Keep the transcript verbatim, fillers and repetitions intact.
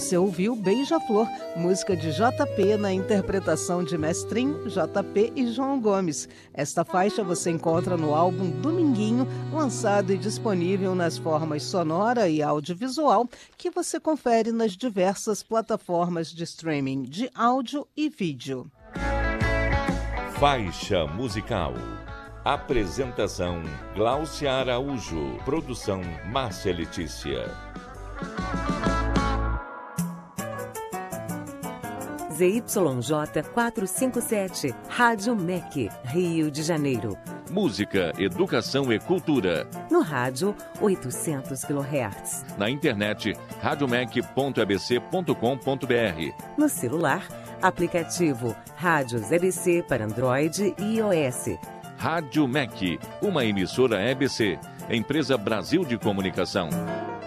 Você ouviu Beija-Flor, música de J P na interpretação de Mestrinho, J P e João Gomes. Esta faixa você encontra no álbum Dominguinho, lançado e disponível nas formas sonora e audiovisual, que você confere nas diversas plataformas de streaming de áudio e vídeo. Faixa musical. Apresentação Gláucia Araújo. Produção Márcia Letícia. Z Y J quatrocentos e cinquenta e sete, Rádio M E C, Rio de Janeiro. Música, educação e cultura. No rádio, oitocentos quilohertz. Na internet, radiomec ponto e b c ponto com ponto b r. No celular, aplicativo Rádios E B C para Android e iOS. Rádio M E C, uma emissora E B C, Empresa Brasil de Comunicação.